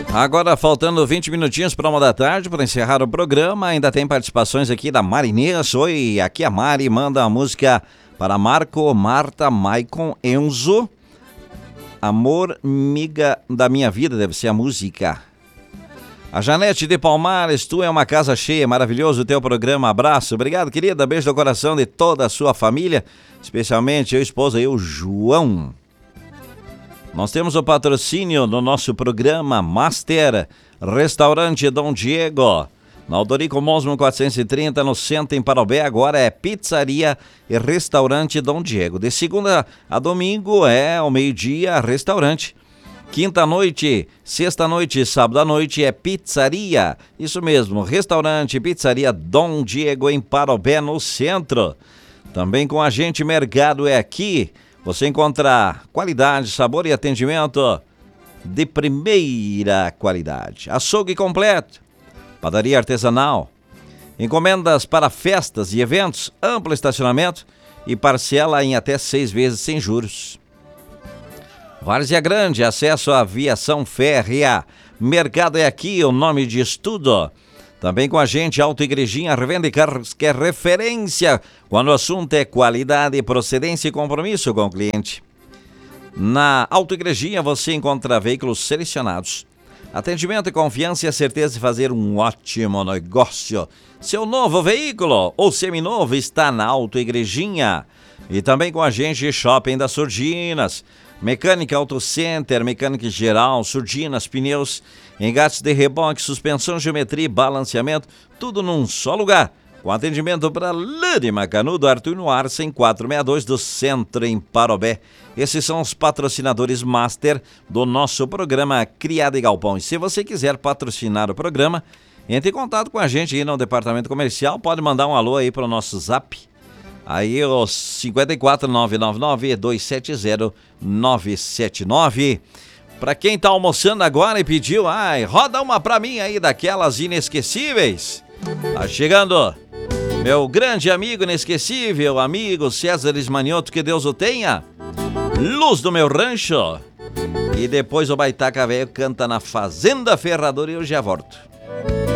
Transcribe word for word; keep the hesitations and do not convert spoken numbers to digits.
Agora faltando vinte minutinhos para uma da tarde para encerrar o programa, ainda tem participações aqui da Marinês. Oi, aqui a Mari manda a música para Marco, Marta, Maicon, Enzo. Amor, miga da minha vida, deve ser a música. A Janete de Palmares, tu é uma casa cheia, maravilhoso o teu programa, abraço, obrigado querida, beijo do coração de toda a sua família, especialmente eu, esposa e o João. Nós temos o patrocínio no nosso programa Master, Restaurante Dom Diego, na Aldorico Mosman quatrocentos e trinta, no centro em Parobé. Agora é pizzaria e restaurante Dom Diego. De segunda a domingo é ao meio-dia, restaurante. Quinta-noite, sexta-noite e sábado-à-noite é pizzaria. Isso mesmo, restaurante, pizzaria Dom Diego em Parobé, no centro. Também com a gente, mercado é aqui. Você encontra qualidade, sabor e atendimento de primeira qualidade. Açougue completo, padaria artesanal, encomendas para festas e eventos, amplo estacionamento e parcela em até seis vezes sem juros. Várzea Grande, acesso à aviação férrea. Mercado é aqui, o nome de estudo. Também com a gente, Auto Igrejinha, revenda de carros que é referência quando o assunto é qualidade, procedência e compromisso com o cliente. Na Auto Igrejinha você encontra veículos selecionados. Atendimento e confiança e a certeza de fazer um ótimo negócio. Seu novo veículo ou seminovo está na Auto Igrejinha. E também com a gente, Shopping das Surdinas. Mecânica Auto Center, mecânica geral, surdinas, pneus, engates de reboque, suspensão, geometria e balanceamento, tudo num só lugar. Com atendimento para Lade Macanudo, Arthur Noarsen, quatrocentos e sessenta e dois do Centro em Parobé. Esses são os patrocinadores master do nosso programa Criada e Galpão. E se você quiser patrocinar o programa, entre em contato com a gente aí no departamento comercial, pode mandar um alô aí para o nosso zap. Aí o cinco quatro nove nove nove dois sete zero nove sete nove. Pra quem tá almoçando agora e pediu, ai, roda uma pra mim aí daquelas inesquecíveis. Tá chegando meu grande amigo inesquecível, amigo César Ismanioto, que Deus o tenha. Luz do meu rancho. E depois o Baitaca Velho canta na Fazenda Ferradura e eu já volto.